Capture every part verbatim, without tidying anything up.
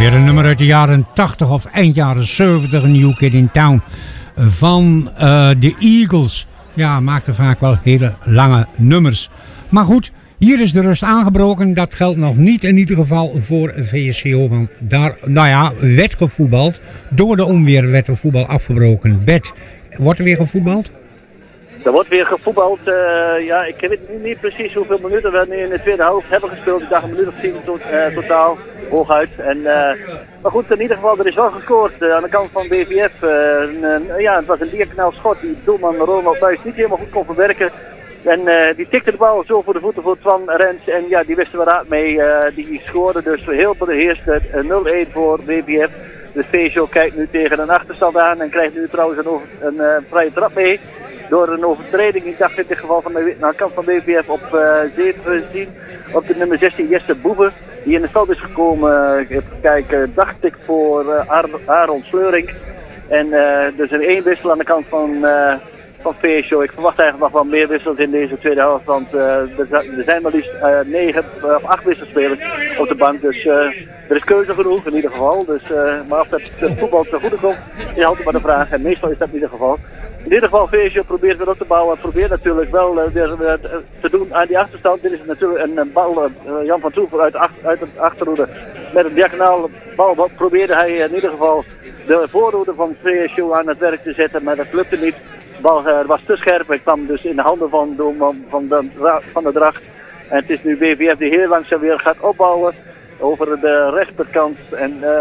Weer een nummer uit de jaren tachtig of eind jaren zeventig, een New Kid in Town van uh, de Eagles. Ja, maakte vaak wel hele lange nummers. Maar goed, hier is de rust aangebroken. Dat geldt nog niet in ieder geval voor V S C O, want daar, nou ja, werd gevoetbald. Door de onweer werd de voetbal afgebroken. Bert, wordt er weer gevoetbald? Er wordt weer gevoetbald. Uh, ja, ik weet niet, niet precies hoeveel minuten we nu in de tweede helft hebben gespeeld. Ik dacht een minuut of tien to, uh, totaal, hooguit. En, uh, maar goed, in ieder geval, er is wel gescoord uh, aan de kant van B V F. Uh, een, een, ja, het was een diagonaal schot die doelman Ronald Buijs niet helemaal goed kon verwerken. En uh, die tikte de bal zo voor de voeten voor Twan Rens. En ja, die wist er wel raad mee. Uh, die scoorde dus heel beheerst uh, nul een voor B V F. De V S O kijkt nu tegen een achterstand aan en krijgt nu trouwens een, over, een uh, vrije trap mee. Door een overtreding, ik dacht in dit geval van de, aan de kant van B V F op uh, zeventien, op de nummer zestien Jesse Boeven, die in het veld is gekomen, uh, even kijken, dacht ik voor uh, Ar- Aaron Sleuring. En uh, dus een één wissel aan de kant van, uh, van V S O. Ik verwacht eigenlijk nog wel meer wissels in deze tweede helft, want uh, er zijn maar liefst uh, negen uh, of acht wisselspelers op de bank. Dus uh, er is keuze genoeg in ieder geval. Dus, uh, maar of dat het voetbal te goede komt, is altijd maar de vraag. En meestal is dat in ieder geval. In ieder geval, V S O probeert weer op te bouwen. Probeert natuurlijk wel uh, weer uh, te doen aan die achterstand. Dit is natuurlijk een, een bal, uh, Jan van Troever uit, uit de achterhoede. Met een diagonale bal probeerde hij in ieder geval de voorhoede van V S O aan het werk te zetten. Maar dat lukte niet. De bal uh, was te scherp en kwam dus in de handen van de, van de, van de Dracht. En het is nu B V F die heel langzaam weer gaat opbouwen over de rechterkant. En... Uh,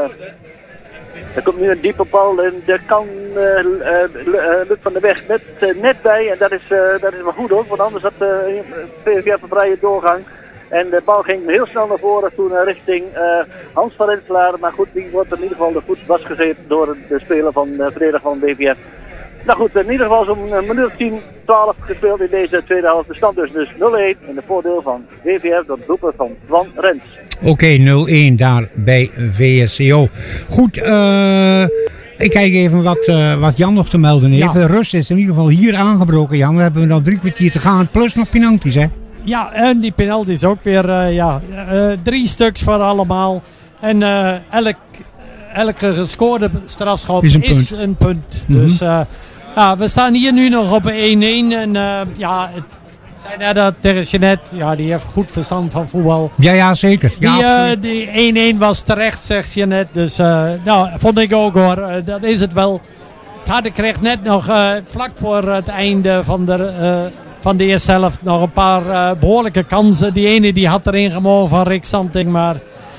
Er komt nu een diepe bal en daar kan uh, uh, Luc van der Weg net, uh, net bij. En dat is, uh, dat is wel goed hoor, want anders had uh, V V F een vrije doorgang. En de bal ging heel snel naar voren toen uh, richting uh, Hans van Renselaar. Maar goed, die wordt in ieder geval de voet vastgezeten door de speler van de uh, verdediger van B V F. Nou goed, in ieder geval zo'n uh, minuut tien, twaalf gespeeld in deze tweede helft. De stand dus, dus nul een in de voordeel van B V F door het doelpunt van Twan Rens. Oké, okay, nul een daar bij V S C O. Goed, uh, ik kijk even wat, uh, wat Jan nog te melden heeft. Ja. De rust is in ieder geval hier aangebroken, Jan. We hebben nog drie kwartier te gaan, plus nog penalties, hè? Ja, en die penalties ook weer, uh, ja, uh, drie stuks voor allemaal. En uh, elk, elke gescoorde strafschop is een is punt. Een punt. Mm-hmm. Dus uh, ja, we staan hier nu nog op één een en uh, ja... Het, zei net dat tegen Jeanette, ja, die heeft goed verstand van voetbal. Ja, ja, zeker. Die, ja, uh, die één een was terecht, zegt Jeanette. Dus, uh, nou, vond ik ook hoor. Uh, dat is het wel. Het Harde kreeg net nog, uh, vlak voor het einde van de, uh, van de eerste helft, nog een paar uh, behoorlijke kansen. Die ene die had erin gemogen van Rick Santing, maar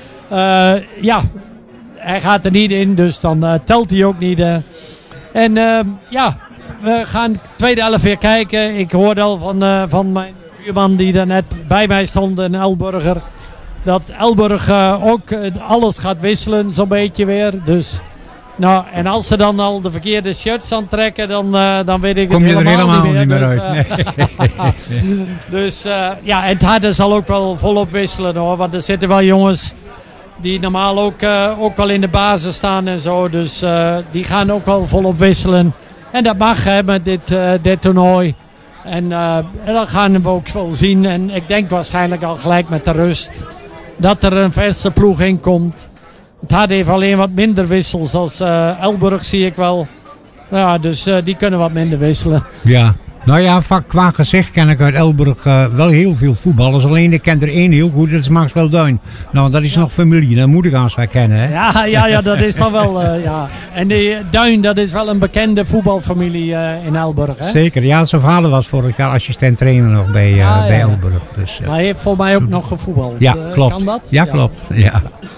uh, ja, hij gaat er niet in, dus dan uh, telt hij ook niet. Uh. En uh, ja... We gaan de tweede helft weer kijken. Ik hoorde al van, uh, van mijn buurman die daar net bij mij stond, een Elburger. Dat Elburg uh, ook uh, alles gaat wisselen, zo'n beetje weer. Dus, nou, en als ze dan al de verkeerde shirts aantrekken, dan, uh, dan weet ik Kom het je helemaal, er helemaal niet meer, niet meer dus, uit. Uh, nee. Dus uh, ja, en het Harde zal ook wel volop wisselen hoor. Want er zitten wel jongens die normaal ook, uh, ook wel in de basis staan en zo. Dus uh, die gaan ook wel volop wisselen. En dat mag hè, met dit, uh, dit toernooi. En, uh, en dat gaan we ook wel zien. En ik denk waarschijnlijk al gelijk met de rust dat er een verse ploeg in komt. Het had even alleen wat minder wissels als uh, Elburg zie ik wel. Ja, dus uh, die kunnen wat minder wisselen. Ja. Nou ja, qua gezicht ken ik uit Elburg uh, wel heel veel voetballers. Alleen ik ken er één heel goed, dat is Maxwell Duin. Nou, dat is ja. nog familie, dat moet ik als wij kennen. Hè? Ja, ja, ja, dat is dan wel, uh, ja. En die Duin, dat is wel een bekende voetbalfamilie uh, in Elburg, hè? Zeker, ja, zijn vader was vorig jaar assistent trainer nog bij, uh, ja, bij ja. Elburg. Dus, uh, maar hij heeft volgens mij ook nog gevoetbald. Ja, klopt. Uh, kan dat? Ja, klopt. Ja.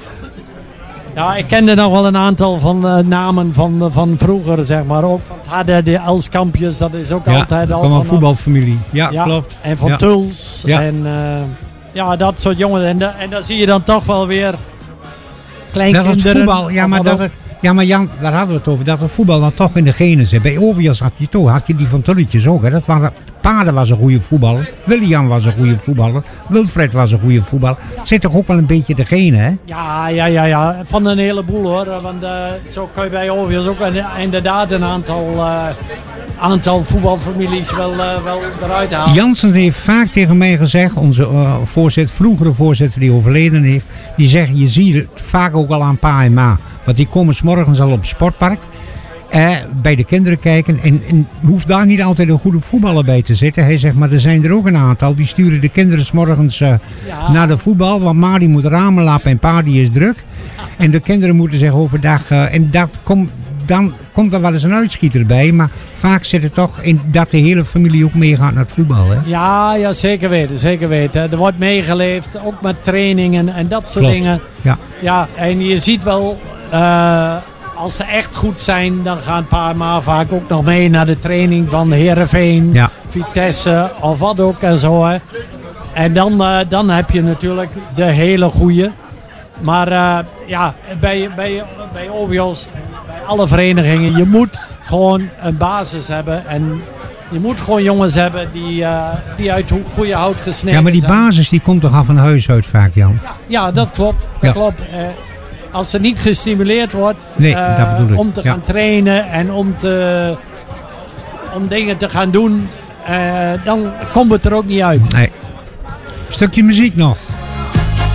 Ja, ik kende nog wel een aantal van uh, namen van, van vroeger, zeg maar. Ook van hadden de Elskampjes, dat is ook ja, altijd al van van een voetbalfamilie. Ja, ja, klopt. En van ja. Tuls. Ja. En uh, ja, dat soort jongens. En, da, en dan zie je dan toch wel weer kleinkinderen. Dat het voetbal, ja, maar dat het, ja, maar Jan, daar hadden we het over. Dat het voetbal dan toch in de genen zit. Bij Ovias had je toch, had je die van Tulletjes ook. Hè. Dat waren, Paarden was een goede voetballer. William was een goede voetballer. Wilfred was een goede voetballer. Het zit toch ook wel een beetje de genen, hè? Ja, ja, ja, ja. Van een heleboel hoor. Want uh, zo kun je bij Ovias ook inderdaad een aantal uh, aantal voetbalfamilies wel, uh, wel eruit halen. Jansen heeft vaak tegen mij gezegd, onze uh, voorzitter, vroegere voorzitter die overleden heeft, die zegt, je ziet het vaak ook al aan pa en ma. Want die komen 's morgens al op het sportpark. Eh, bij de kinderen kijken en, en hoeft daar niet altijd een goede voetballer bij te zitten. Hij zegt, maar er zijn er ook een aantal die sturen de kinderen 's morgens uh, ja. naar de voetbal, want ma die moet ramen lappen en pa die is druk. En de kinderen moeten zich overdag, uh, en dat komt, dan komt er wel eens een uitschieter bij, maar vaak zit het toch in dat de hele familie ook meegaat naar het voetbal. Hè? Ja, ja, zeker weten, zeker weten. Er wordt meegeleefd, ook met trainingen en dat soort Klopt. dingen. Ja. Ja, en je ziet wel, uh, als ze echt goed zijn, dan gaan pa en ma vaak ook nog mee naar de training van Heerenveen, Ja. Vitesse of wat ook en zo. Hè. En dan, uh, dan heb je natuurlijk de hele goeie. Maar uh, ja, bij, bij, bij O V O's en bij alle verenigingen, je moet gewoon een basis hebben. En je moet gewoon jongens hebben die, uh, die uit goede hout gesneden Ja, maar die zijn. basis die komt toch af van huis uit vaak, Jan? Ja, dat klopt. Dat Ja. klopt. Uh, als er niet gestimuleerd wordt Nee, uh, dat bedoel ik. om te Ja. gaan trainen en om, te, om dingen te gaan doen, uh, dan komt het er ook niet uit. Nee. Stukje muziek nog.